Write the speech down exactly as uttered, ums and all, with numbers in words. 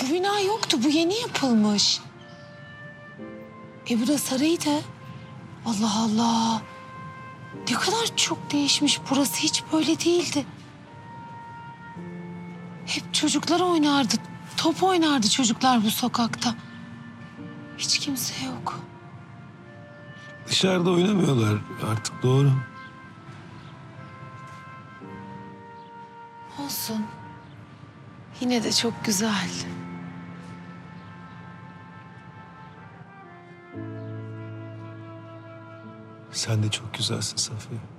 Bu bina yoktu. Bu yeni yapılmış. E bu da saraydı. Allah Allah. Ne kadar çok değişmiş. Burası hiç böyle değildi. Hep çocuklar oynardı. Top oynardı çocuklar bu sokakta. Hiç kimse yok. Dışarıda oynamıyorlar artık, doğru. Olsun. Yine de çok güzel. Sen de çok güzelsin Safiye.